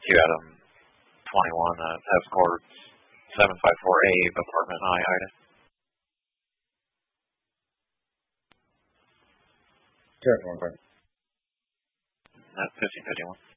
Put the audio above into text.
Q Adam 21, escort 754A, apartment I, Ida. Sure, 1 That's 1551.